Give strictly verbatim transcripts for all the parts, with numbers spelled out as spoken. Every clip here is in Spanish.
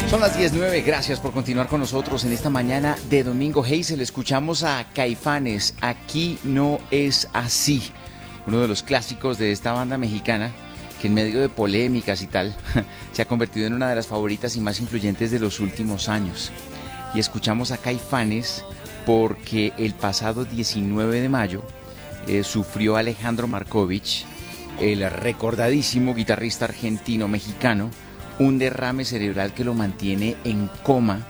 Son las diez nueve, gracias por continuar con nosotros en esta mañana de domingo. Hazel, escuchamos a Caifanes, Aquí no es así, uno de los clásicos de esta banda mexicana que en medio de polémicas y tal, se ha convertido en una de las favoritas y más influyentes de los últimos años. Y escuchamos a Caifanes porque el pasado diecinueve de mayo eh, sufrió Alejandro Markovich, el recordadísimo guitarrista argentino-mexicano, un derrame cerebral que lo mantiene en coma,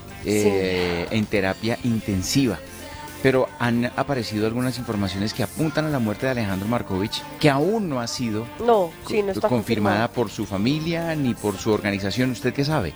eh, sí. en terapia intensiva. Pero han aparecido algunas informaciones que apuntan a la muerte de Alejandro Markovich, que aún no ha sido no, sí, no está confirmada por su familia ni por su organización. ¿Usted qué sabe?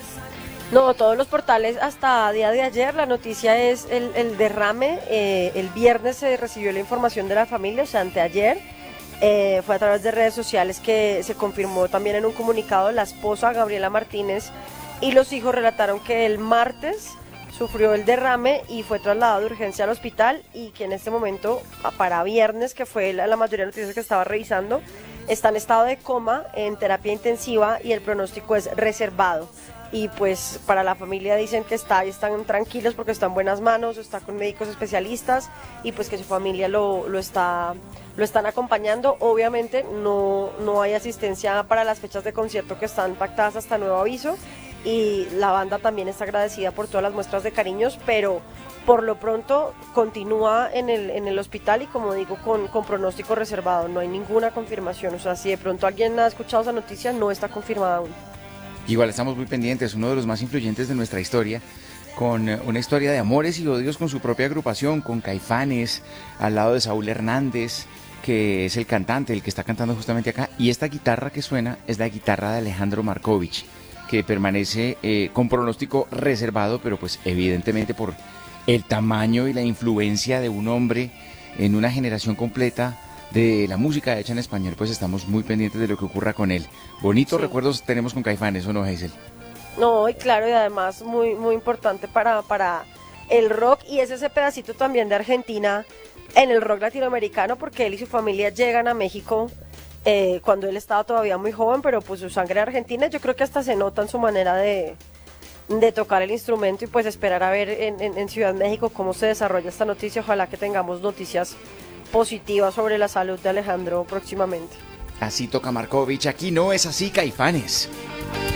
No, todos los portales hasta día de ayer, la noticia es el, el derrame. Eh, el viernes se recibió la información de la familia, o sea, anteayer. Eh, fue a través de redes sociales que se confirmó también en un comunicado. La esposa, Gabriela Martínez, y los hijos relataron que el martes sufrió el derrame y fue trasladado de urgencia al hospital, y que en este momento, para viernes, que fue la, la mayoría de noticias que estaba revisando, está en estado de coma, en terapia intensiva, y el pronóstico es reservado. Y pues para la familia dicen que está, están tranquilos porque está en buenas manos, está con médicos especialistas, y pues que su familia lo, lo, está, lo están acompañando. Obviamente no, no hay asistencia para las fechas de concierto que están pactadas hasta nuevo aviso, y la banda también está agradecida por todas las muestras de cariños, pero por lo pronto continúa en el, en el hospital, y como digo, con, con pronóstico reservado. No hay ninguna confirmación, o sea, si de pronto alguien ha escuchado esa noticia, no está confirmada aún. Igual estamos muy pendientes, uno de los más influyentes de nuestra historia, con una historia de amores y odios con su propia agrupación, con Caifanes, al lado de Saúl Hernández, que es el cantante, el que está cantando justamente acá, y esta guitarra que suena es la guitarra de Alejandro Markovich, que permanece eh, con pronóstico reservado, pero pues evidentemente por el tamaño y la influencia de un hombre en una generación completa de la música hecha en español, pues estamos muy pendientes de lo que ocurra con él. Bonitos sí. recuerdos tenemos con Caifanes, ¿o no, Hazel? No, y claro, y además muy, muy importante para, para el rock, y es ese pedacito también de Argentina en el rock latinoamericano, porque él y su familia llegan a México eh, cuando él estaba todavía muy joven, pero pues su sangre argentina, yo creo que hasta se nota en su manera de, de tocar el instrumento, y pues esperar a ver en, en, en Ciudad México cómo se desarrolla esta noticia. Ojalá que tengamos noticias positiva sobre la salud de Alejandro próximamente. Así toca Markovich, aquí no es así, Caifanes.